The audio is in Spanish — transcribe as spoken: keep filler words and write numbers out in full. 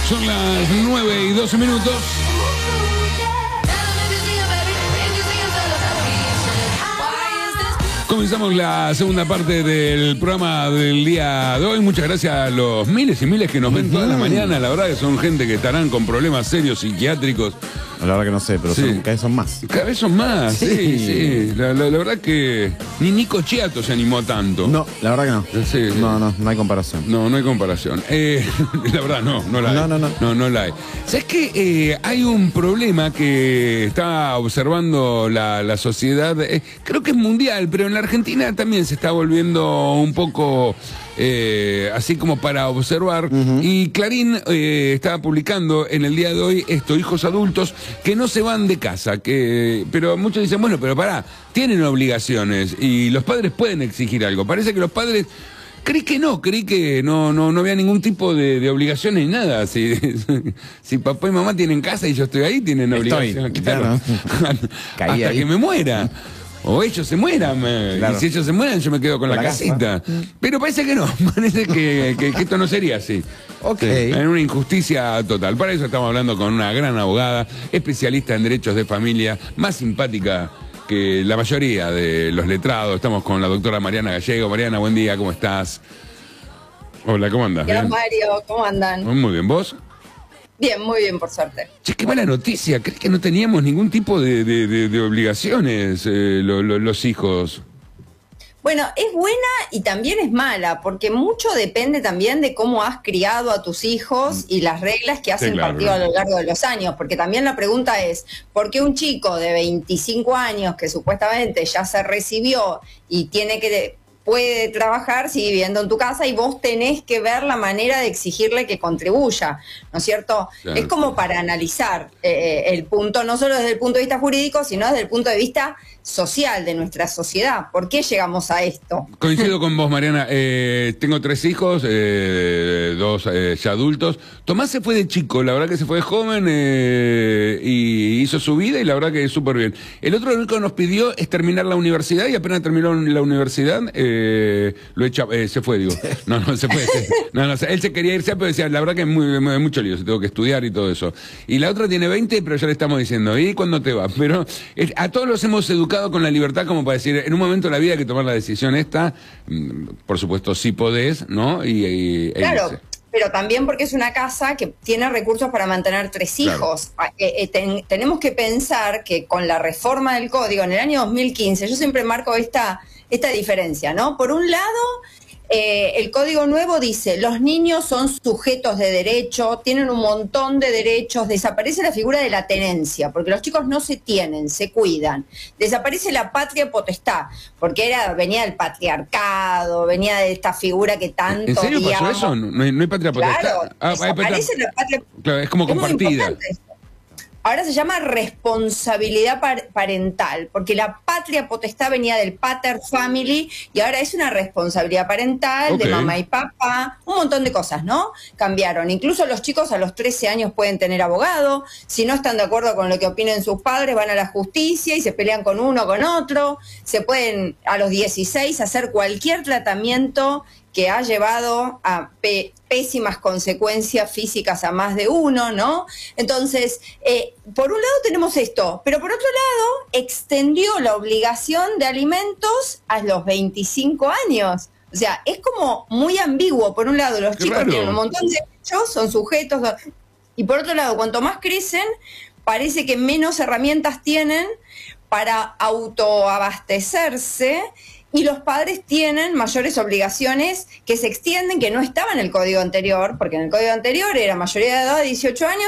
Son las nueve y doce minutos. Comenzamos la segunda parte del programa del día de hoy. Muchas gracias a los miles y miles que nos ven todas las mañanas. La verdad que son gente que estarán con problemas serios psiquiátricos. La verdad que no sé, pero sí. son, cada vez son más. Cada vez son más, sí, sí. sí. La, la, la verdad que ni Nico Chiato se animó tanto. No, la verdad que no. Sí, sí. No, no, no hay comparación. No, no hay comparación. Eh, la verdad no, no la hay. No, no, no. No, no la hay. ¿Sabes qué? Eh, hay un problema que está observando la, la sociedad, eh, creo que es mundial, pero en la Argentina también se está volviendo un poco... Eh, así como para observar. Uh-huh. Y Clarín eh, estaba publicando en el día de hoy esto, hijos adultos que no se van de casa, que pero muchos dicen, bueno, pero pará, tienen obligaciones y los padres pueden exigir algo. Parece que los padres... Creí que no, creí que no, no, no había ningún tipo de, de obligaciones ni nada. Si, si papá y mamá tienen casa y yo estoy ahí, tienen obligaciones. Claro, hasta ahí. Que me muera. O ellos se mueran, claro. Y si ellos se mueran yo me quedo con, con la, la casita. Casa. Pero parece que no, parece que, que, que esto no sería así. Ok. Sí, es una injusticia total. Para eso estamos hablando con una gran abogada, especialista en derechos de familia, más simpática que la mayoría de los letrados. Estamos con la doctora Mariana Gallego. Mariana, buen día, ¿cómo estás? Hola, ¿cómo andas? Hola, Mario, ¿cómo andan? Muy bien, ¿vos? Bien, muy bien, por suerte. Che, qué mala noticia. ¿Crees que no teníamos ningún tipo de, de, de, de obligaciones eh, lo, lo, los hijos? Bueno, es buena y también es mala, porque mucho depende también de cómo has criado a tus hijos y las reglas que has sí, impartido claro. a lo largo de los años. Porque también la pregunta es, ¿por qué un chico de veinticinco años que supuestamente ya se recibió y tiene que... puede trabajar, sigue viviendo en tu casa y vos tenés que ver la manera de exigirle que contribuya, ¿no es cierto? Claro. Es como para analizar eh, el punto, no solo desde el punto de vista jurídico, sino desde el punto de vista social de nuestra sociedad. ¿Por qué llegamos a esto? Coincido con vos, Mariana. Eh, tengo tres hijos, eh, dos eh, ya adultos. Tomás se fue de chico, la verdad que se fue de joven eh, y hizo su vida y la verdad que es súper bien. El otro lo único que nos pidió es terminar la universidad y apenas terminó la universidad... Eh, lo echa, eh, se fue, digo. No, no, se fue. Se, no, no, él se quería irse, pero decía, la verdad que es muy, muy, mucho lío, tengo que estudiar y todo eso. Y la otra tiene veinte, pero ya le estamos diciendo, ¿y cuándo te vas? Pero eh, a todos los hemos educado con la libertad como para decir, en un momento de la vida hay que tomar la decisión esta, por supuesto, si podés, ¿no? Y, y claro. E pero también porque es una casa que tiene recursos para mantener tres hijos. Claro. Eh, eh, ten, tenemos que pensar que con la reforma del código en el año dos mil quince, yo siempre marco esta... esta diferencia, ¿no? Por un lado, eh, el Código Nuevo dice, los niños son sujetos de derecho, tienen un montón de derechos, desaparece la figura de la tenencia, porque los chicos no se tienen, se cuidan. Desaparece la patria potestad, porque era venía del patriarcado, venía de esta figura que tanto... ¿En serio pasó eso? ¿No hay, no hay patria potestad? Claro, ah, desaparece patria... la patria... Claro, es como es compartida. Ahora se llama responsabilidad parental, porque la patria potestad venía del pater family y ahora es una responsabilidad parental okay. de mamá y papá, un montón de cosas, ¿no? Cambiaron. Incluso los chicos a los trece años pueden tener abogado, si no están de acuerdo con lo que opinen sus padres, van a la justicia y se pelean con uno o con otro, se pueden a los dieciséis hacer cualquier tratamiento que ha llevado a pe pésimas consecuencias físicas a más de uno, ¿no? Entonces, eh, por un lado tenemos esto, pero por otro lado, extendió la obligación de alimentos a los veinticinco años. O sea, es como muy ambiguo. Por un lado, los Qué chicos raro. tienen un montón de derechos, son sujetos, y por otro lado, cuanto más crecen, parece que menos herramientas tienen para autoabastecerse, y los padres tienen mayores obligaciones que se extienden, que no estaban en el código anterior, porque en el código anterior era mayoría de edad de dieciocho años,